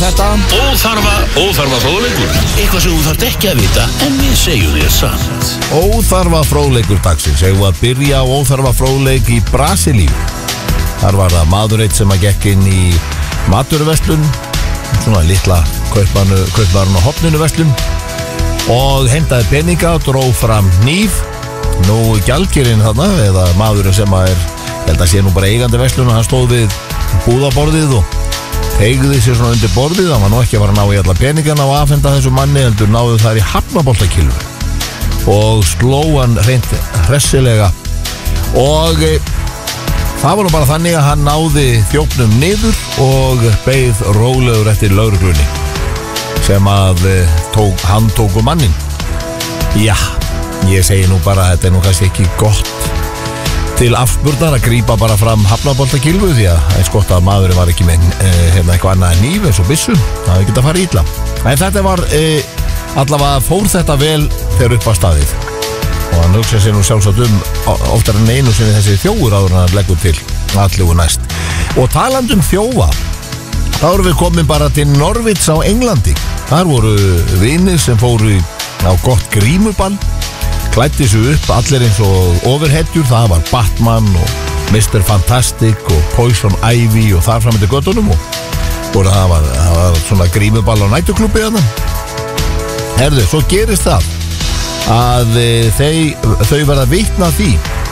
þetta Óþarfa fróðleikur. Eitthvað sem þú þarft ekki að vita en við segjum þér samt. Óþarfa fróðleikur dagsins. Eigum við að byrja á óþarfa fróðleik í Brasilíu. Þar var það maður eitt sem að gekk inn í matvöruverslun, svona litla kaupvarinn og hofnunuverslun, og hendaði peninga og dró fram hníf. Nú gjaldkerinn þarna, eða maðurinn sem að held að sé nú bara eigandi verslun, og hann stóð við búðaborðið og teygði sér svona undir borðið. Hann var nú ekki að fara að ná í alla peningana og afhenda þessu manni, heldur náðu þær í hafnaboltakylfu og sló hann hreint hressilega. Og það var nú bara þannig að hann náði þjófnum niður og beið rólegur eftir lögreglunni sem að hann tóku mannin. Já, ég segi nú bara að þetta er nú kannski ekki gott til afspurnar að grípa bara fram hafnaboltakylfu, því að eins gott að maðurinn var ekki með eitthvað annað en hníf eins og byssu. Það hefði getað farið illa. En þetta var allavega fór þetta vel þegar upp að staðið, og hann hugsaði sér nú sjálfsagt oftar en einu sinni þessi þjófur áður en hann leggur til allugu næst. Og talandi þjófa, þá erum við komin bara til Norwich á Englandi. Þar voru vinir sem fóru á gott grímuball, klæddi sig upp allir eins og overhetjur. Það var Batman og Mr. Fantastic og Poison Ivy og þar fram eftir göttunum, og það var svona grímuball á næturklubbi þarna. Herðu, svo gerist það að þau verða vitni að því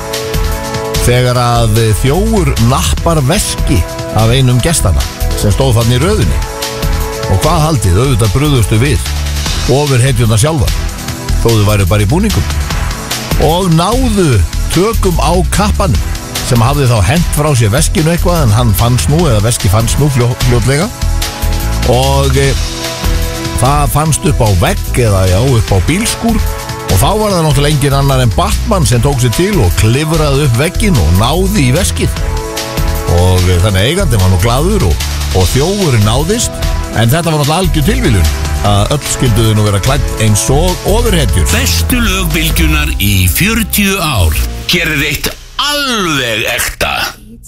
þegar að þjófur nappar veski af einum gestana sem stóð þarna í röðinni. Og hvað haldið? Auðvitað brugðustu við ofurhetjurnar sjálfar, þó þau væru bara í búningum, og náðu tökum á kappanum sem hafði þá hent frá sér veskinu eitthvað, en hann fannst nú, eða veski fannst nú fljótlega, og það fannst upp á vegg eða upp á bílskúr. Og þá var það náttúrulega engin annar en Batman sem tók sér til og klifraði upp veggin og náði í veskið. Og þannig eigandi var nú glaður og þjófurinn náðist. En þetta var náttúrulega algjör tilviljun að öll skilduðu nú vera klædd eins og ofurhetjur. Bestu lög bylgjunnar í 40 ár. Hér er eitt alveg ekta.